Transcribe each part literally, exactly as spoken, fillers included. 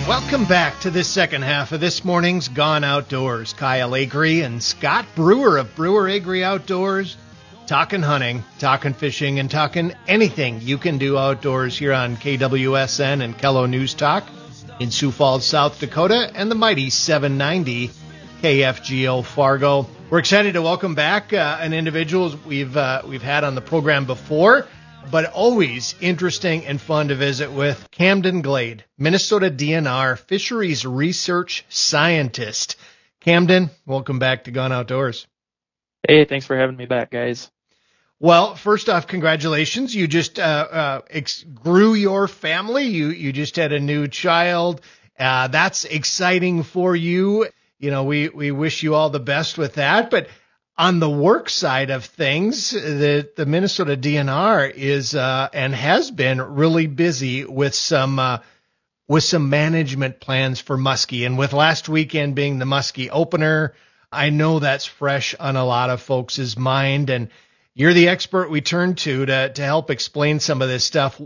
Welcome back to this second half of this morning's Gone Outdoors. Kyle Agri and Scott Brewer of Brewer Agri Outdoors, talking hunting, talking fishing, and talking anything you can do outdoors here on K W S N and Kello News Talk in Sioux Falls, South Dakota, and the mighty seven ninety K F G O Fargo. We're excited to welcome back uh, an individual we've uh, we've had on the program before, but always interesting and fun to visit with. Camden Glade, Minnesota D N R Fisheries Research Scientist. Camden, welcome back to Gone Outdoors. Hey, thanks for having me back, guys. Well, first off, congratulations. You just uh, uh, ex- grew your family. You you just had a new child. Uh, that's exciting for you. You know, we, we wish you all the best with that. But on the work side of things, the, the Minnesota D N R is uh, and has been really busy with some uh, with some management plans for muskie. And with last weekend being the muskie opener, I know that's fresh on a lot of folks' mind. And you're the expert we turn to to to help explain some of this stuff.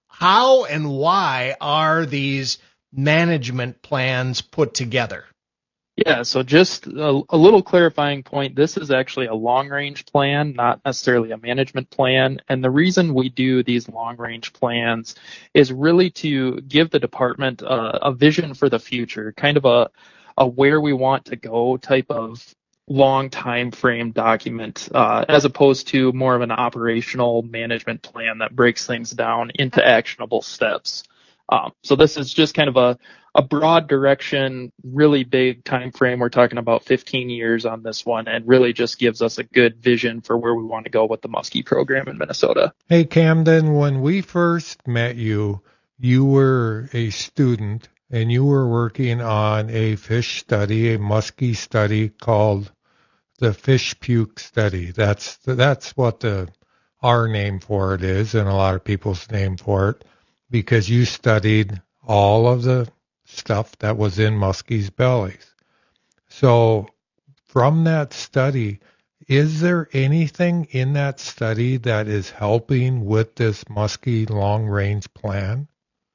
How and why are these management plans put together? Yeah, so just a, a little clarifying point. This is actually a long-range plan, not necessarily a management plan. And the reason we do these long-range plans is really to give the department a, a vision for the future, kind of a, a where we want to go type of long time frame document, uh, as opposed to more of an operational management plan that breaks things down into actionable steps. Um, so this is just kind of a, a broad direction, really big time frame. We're talking about fifteen years on this one, and really just gives us a good vision for where we want to go with the muskie program in Minnesota. Hey, Camden, when we first met you, you were a student and you were working on a fish study, a muskie study called the fish puke study. That's that's what the our name for it is, and a lot of people's name for it, because you studied all of the stuff that was in muskies' bellies. So from that study, is there anything in that study that is helping with this muskie long-range plan?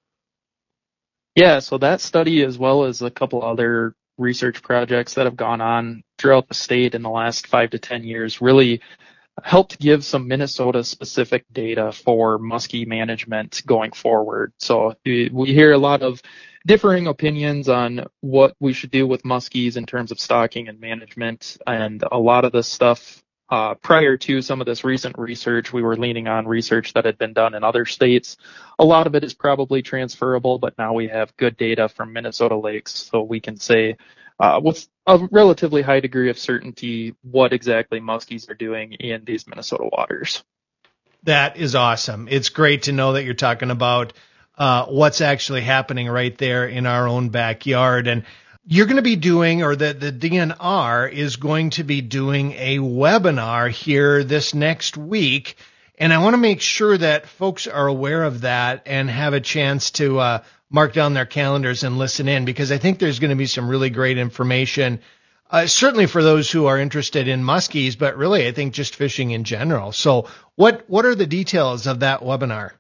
Yeah, so that study, as well as a couple other research projects that have gone on throughout the state in the last five to ten years, really helped give some Minnesota-specific data for muskie management going forward. So we hear a lot of differing opinions on what we should do with muskies in terms of stocking and management, and a lot of this stuff uh, prior to some of this recent research, we were leaning on research that had been done in other states. A lot of it is probably transferable, but now we have good data from Minnesota lakes, so we can say uh, with a relatively high degree of certainty what exactly muskies are doing in these Minnesota waters. That is awesome. It's great to know that you're talking about uh, what's actually happening right there in our own backyard. And you're going to be doing, or the, the D N R is going to be doing a webinar here this next week. And I want to make sure that folks are aware of that and have a chance to uh, mark down their calendars and listen in, because I think there's going to be some really great information, uh, certainly for those who are interested in muskies, but really I think just fishing in general. So what, what are the details of that webinar?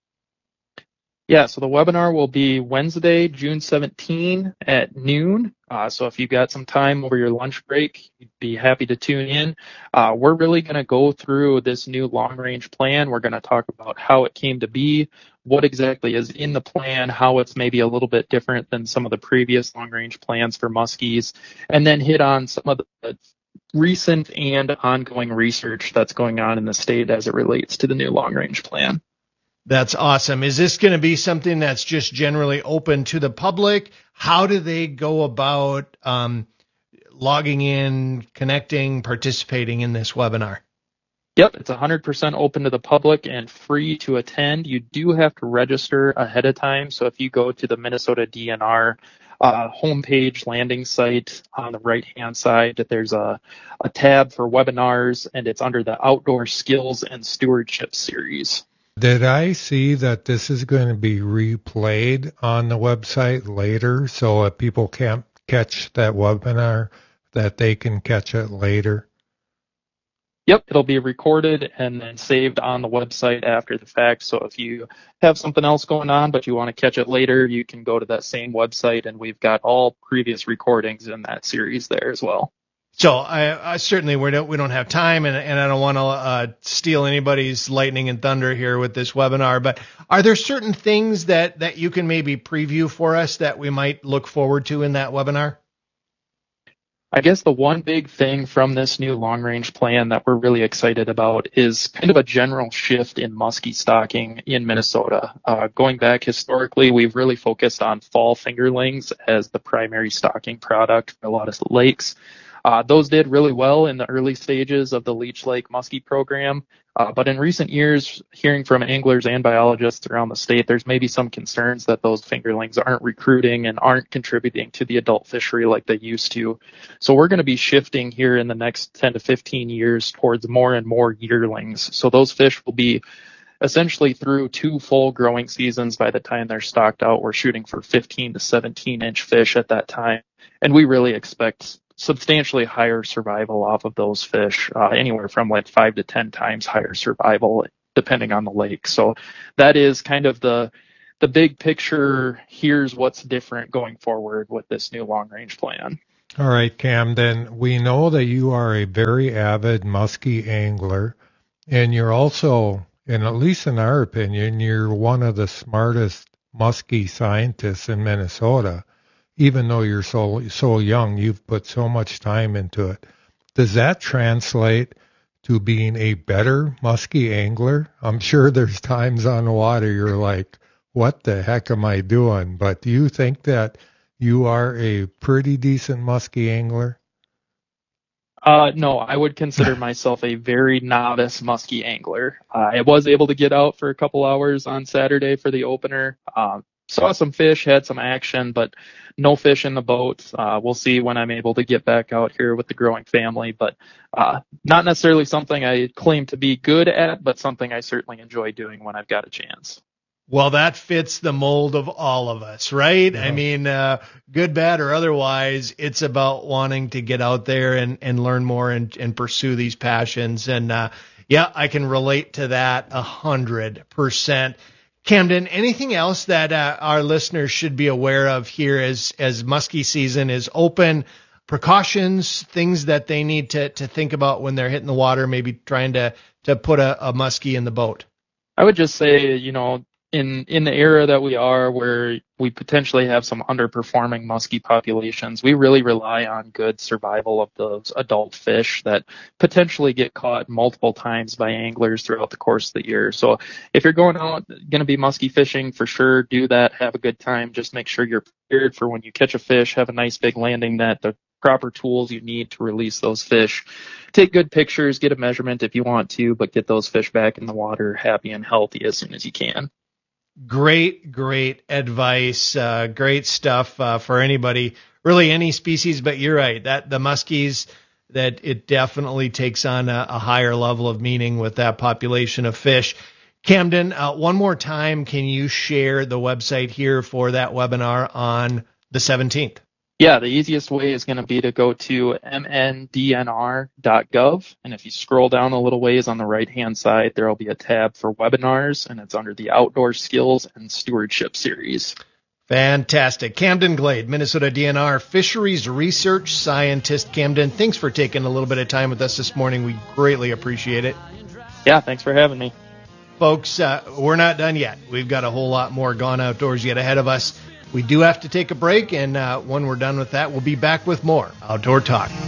Yeah, so the webinar will be Wednesday, June seventeenth at noon. Uh, so if you've got some time over your lunch break, you'd be happy to tune in. Uh, we're really going to go through this new long-range plan. We're going to talk about how it came to be, what exactly is in the plan, how it's maybe a little bit different than some of the previous long-range plans for muskies, and then hit on some of the recent and ongoing research that's going on in the state as it relates to the new long-range plan. That's awesome. Is this going to be something that's just generally open to the public? How do they go about um, logging in, connecting, participating in this webinar? Yep, it's one hundred percent open to the public and free to attend. You do have to register ahead of time. So if you go to the Minnesota D N R uh, homepage landing site on the right-hand side, there's a, a tab for webinars, and it's under the Outdoor Skills and Stewardship series. Did I see that this is going to be replayed on the website later, so if people can't catch that webinar, that they can catch it later? Yep, it'll be recorded and then saved on the website after the fact. So if you have something else going on, but you want to catch it later, you can go to that same website, and we've got all previous recordings in that series there as well. So I, I certainly we don't we don't have time, and, and I don't want to uh, steal anybody's lightning and thunder here with this webinar. But are there certain things that, that you can maybe preview for us that we might look forward to in that webinar? I guess the one big thing from this new long-range plan that we're really excited about is kind of a general shift in muskie stocking in Minnesota. Uh, going back historically, we've really focused on fall fingerlings as the primary stocking product for a lot of lakes. Uh, those did really well in the early stages of the Leech Lake Muskie program. Uh, but in recent years, hearing from anglers and biologists around the state, there's maybe some concerns that those fingerlings aren't recruiting and aren't contributing to the adult fishery like they used to. So we're going to be shifting here in the next ten to fifteen years towards more and more yearlings. So those fish will be essentially through two full growing seasons by the time they're stocked out. We're shooting for fifteen to seventeen inch fish at that time. And we really expect substantially higher survival off of those fish, uh, anywhere from like five to ten times higher survival, depending on the lake. So that is kind of the the big picture. Here's what's different going forward with this new long range plan. All right, Cam, then we know that you are a very avid muskie angler, and you're also, and at least in our opinion, you're one of the smartest muskie scientists in Minnesota. Even though you're so so young, you've put so much time into it. Does that translate to being a better muskie angler? I'm sure there's times on the water you're like, what the heck am I doing? But do you think that you are a pretty decent muskie angler? Uh, no, I would consider myself a very novice muskie angler. Uh, I was able to get out for a couple hours on Saturday for the opener. Um, saw some fish, had some action, but no fish in the boat. Uh, we'll see when I'm able to get back out here with the growing family, but uh, not necessarily something I claim to be good at, but something I certainly enjoy doing when I've got a chance. Well, that fits the mold of all of us, right? Yeah. I mean, uh, good, bad, or otherwise, it's about wanting to get out there and, and learn more and, and pursue these passions. And, uh, yeah, I can relate to that a hundred percent. Camden, anything else that uh, our listeners should be aware of here as, as muskie season is open? Precautions, things that they need to, to think about when they're hitting the water, maybe trying to, to put a, a muskie in the boat? I would just say, you know, in, in the era that we are where we potentially have some underperforming muskie populations, we really rely on good survival of those adult fish that potentially get caught multiple times by anglers throughout the course of the year. So if you're going out, going to be muskie fishing, for sure, do that. Have a good time. Just make sure you're prepared for when you catch a fish, have a nice big landing net, the proper tools you need to release those fish. Take good pictures, get a measurement if you want to, but get those fish back in the water happy and healthy as soon as you can. Great, great advice. Uh, great stuff uh, for anybody, really any species. But you're right, that the muskies, that it definitely takes on a, a higher level of meaning with that population of fish. Camden, uh, one more time, can you share the website here for that webinar on the seventeenth? Yeah, the easiest way is going to be to go to m n d n r dot gov. And if you scroll down a little ways on the right-hand side, there will be a tab for webinars, and it's under the Outdoor Skills and Stewardship series. Fantastic. Camden Glade, Minnesota D N R Fisheries Research Scientist. Camden, thanks for taking a little bit of time with us this morning. We greatly appreciate it. Yeah, thanks for having me. Folks, uh, we're not done yet. We've got a whole lot more Gone Outdoors yet ahead of us. We do have to take a break, and uh, when we're done with that, we'll be back with more Outdoor Talk.